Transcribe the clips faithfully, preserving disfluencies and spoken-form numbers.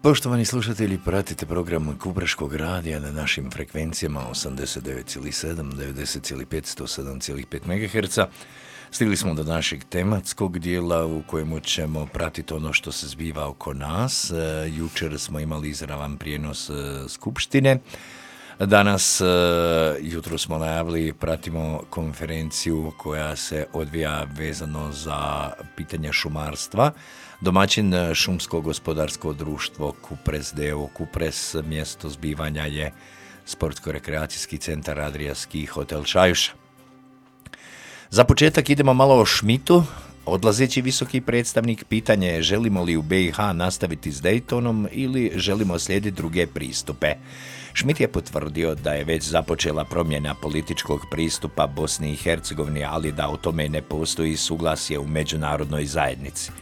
Poštovani slušatelji, pratite program Kupreškog radija na našim frekvencijama osamdeset devet zarez sedam, devedeset zarez pet, sto sedam zarez pet megaherca. Stigli smo do našeg tematskog dijela u kojemu ćemo pratiti ono što se zbiva oko nas. Jučer smo imali izravan prijenos skupštine. Danas, jutro smo najavili, pratimo konferenciju koja se odvija vezano za pitanje šumarstva. Domaćin šumsko gospodarsko društvo Kupres d o o. Kupres, mjesto zbivanja je sportsko-rekreacijski centar Adria Ski Hotel Šajuša. Za početak idemo malo o Šmitu. Odlazeći visoki predstavnik pitanje je želimo li u be i ha nastaviti s Daytonom ili želimo slijediti druge pristupe. Šmit je potvrdio da je već započela promjena političkog pristupa Bosni i Hercegovini, ali da o tome ne postoji suglasje u međunarodnoj zajednici.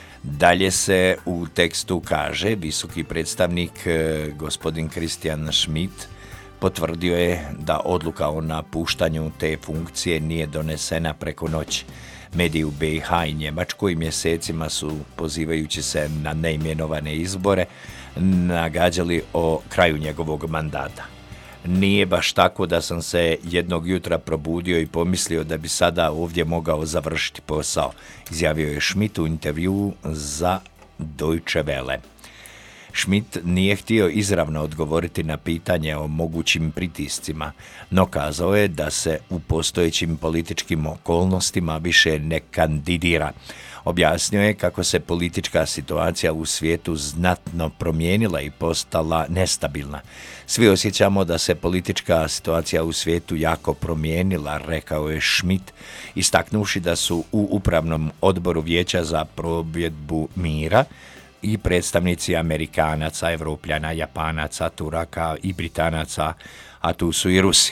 Dalje se u tekstu kaže, visoki predstavnik gospodin Christian Schmidt potvrdio je da odluka o napuštanju te funkcije nije donesena preko noći. Mediji u be i ha i Njemačkoj mjesecima su, pozivajući se na neimenovane izbore, nagađali o kraju njegovog mandata. Nije baš tako da sam se jednog jutra probudio i pomislio da bi sada ovdje mogao završiti posao, izjavio je Schmidt u intervjuu za Deutsche Welle. Schmidt nije htio izravno odgovoriti na pitanje o mogućim pritiscima, no kazao je da se u postojećim političkim okolnostima više ne kandidira. Objasnio je kako se politička situacija u svijetu znatno promijenila i postala nestabilna. Svi osjećamo da se politička situacija u svijetu jako promijenila, rekao je Schmidt, istaknuvši da su u upravnom odboru Vijeća za provedbu mira i predstavnici Amerikanaca, Evropljana, Japanaca, Turaka i Britanaca, a tu su i Rusi.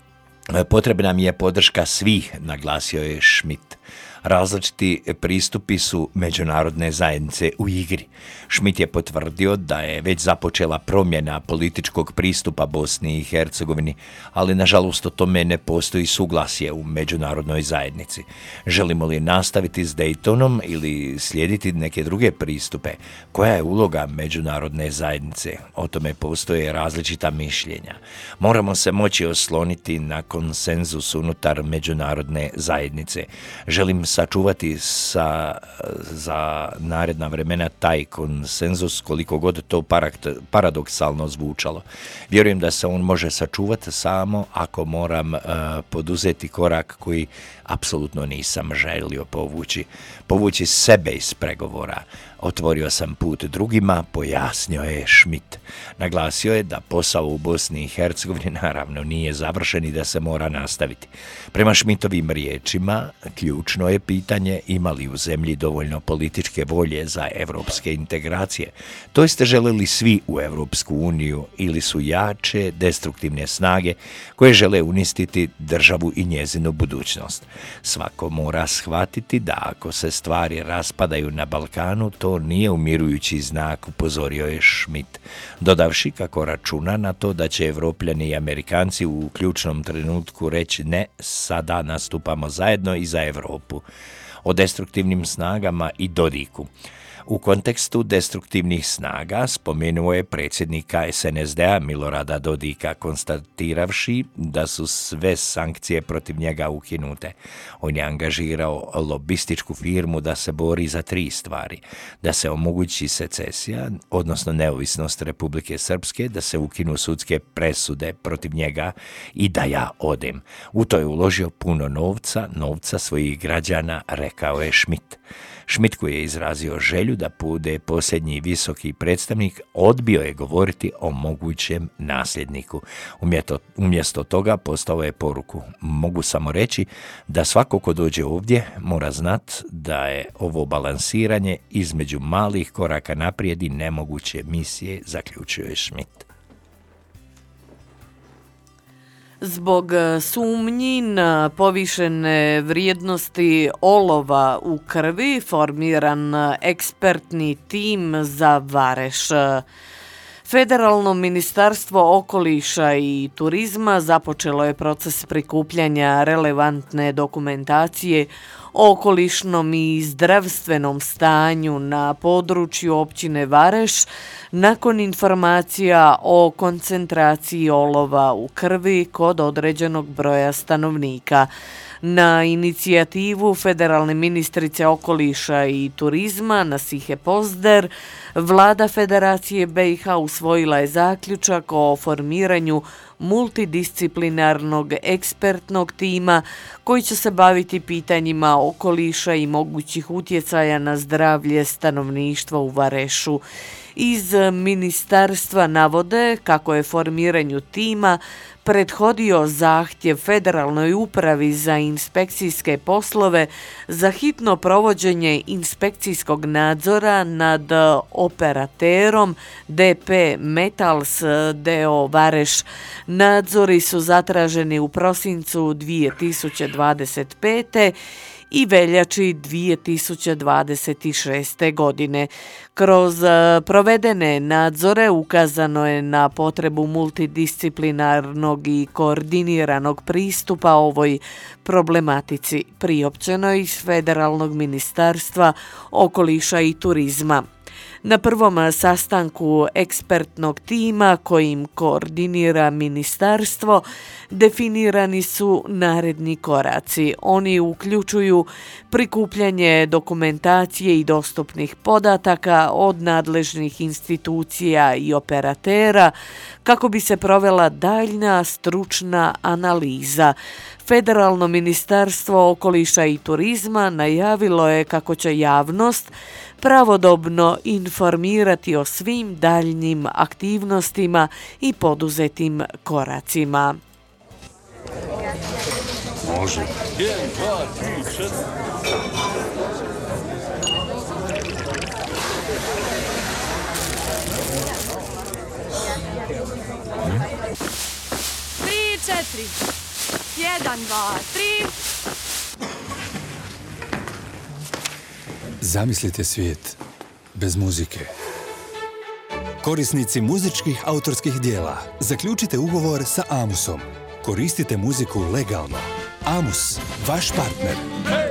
Potrebna mi je podrška svih, naglasio je Schmidt. Različiti pristupi su međunarodne zajednice u igri. Schmidt je potvrdio da je već započela promjena političkog pristupa Bosni i Hercegovini, ali nažalost o tome ne postoji suglasje u međunarodnoj zajednici. Želimo li nastaviti s Daytonom ili slijediti neke druge pristupe? Koja je uloga međunarodne zajednice? O tome postoje različita mišljenja. Moramo se moći osloniti na konsenzus unutar međunarodne zajednice. Želim sačuvati sa, za naredna vremena taj konsenzus, koliko god to paradoksalno zvučalo. Vjerujem da se on može sačuvati samo ako moram uh, poduzeti korak koji apsolutno nisam želio povući. Povući sebe iz pregovora. Otvorio sam put drugima, pojasnio je Schmidt. Naglasio je da posao u Bosni i Hercegovini naravno nije završen i da se mora nastaviti. Prema Schmidtovim riječima, ključno je pitanje ima li u zemlji dovoljno političke volje za evropske integracije. To jeste, žele li svi u Evropsku uniju ili su jače destruktivne snage koje žele uništiti državu i njezinu budućnost. Svako mora shvatiti da ako se stvari raspadaju na Balkanu, to nije umirujući znak, upozorio je Schmidt, dodavši kako računa na to da će Evropljani i Amerikanci u ključnom trenutku reći ne, sada nastupamo zajedno i za Europu. O destruktivnim snagama i Dodiku. U kontekstu destruktivnih snaga spomenuo je predsjednika es en es de a Milorada Dodika, konstatiravši da su sve sankcije protiv njega ukinute. On je angažirao lobističku firmu da se bori za tri stvari: da se omogući secesija, odnosno neovisnost Republike Srpske, da se ukinu sudske presude protiv njega i da ja odem. U to je uložio puno novca, novca svojih građana, rekao je Schmidt. Schmidt, koji je izrazio želju da bude posljednji visoki predstavnik, odbio je govoriti o mogućem nasljedniku. Umjesto, umjesto toga poslao je poruku: mogu samo reći da svako ko dođe ovdje mora znati da je ovo balansiranje između malih koraka naprijed i nemoguće misije, zaključuje Schmidt. Zbog sumnji na povišene vrijednosti olova u krvi formiran ekspertni tim za Vareš. Federalno ministarstvo okoliša i turizma započelo je proces prikupljanja relevantne dokumentacije o okolišnom i zdravstvenom stanju na području općine Vareš nakon informacija o koncentraciji olova u krvi kod određenog broja stanovnika. Na inicijativu federalne ministrice okoliša i turizma Nasihe Pozder, vlada Federacije be i ha usvojila je zaključak o formiranju multidisciplinarnog ekspertnog tima koji će se baviti pitanjima okoliša i mogućih utjecaja na zdravlje stanovništva u Varešu. Iz ministarstva navode kako je formiranju tima prethodio zahtjev Federalnoj upravi za inspekcijske poslove za hitno provođenje inspekcijskog nadzora nad operaterom de pe Metals de o Vareš. Nadzori su zatraženi u prosincu dvije tisuće dvadeset pete i veljači dvije tisuće dvadeset šeste. godine. Kroz provedene nadzore ukazano je na potrebu multidisciplinarnog i koordiniranog pristupa ovoj problematici, priopćeno iz Federalnog ministarstva okoliša i turizma. Na prvom sastanku ekspertnog tima kojim koordinira ministarstvo definirani su naredni koraci. Oni uključuju prikupljanje dokumentacije i dostupnih podataka od nadležnih institucija i operatera kako bi se provela daljna stručna analiza. Federalno ministarstvo okoliša i turizma najavilo je kako će javnost pravodobno informirati o svim daljnjim aktivnostima i poduzetim koracima. Može. jedan, dva, tri, šest. Tri, četiri. Jedan, dva, tri. Zamislite svijet bez muzike. Korisnici muzičkih autorskih dijela, zaključite ugovor sa Amusom. Koristite muziku legalno. Amus, vaš partner.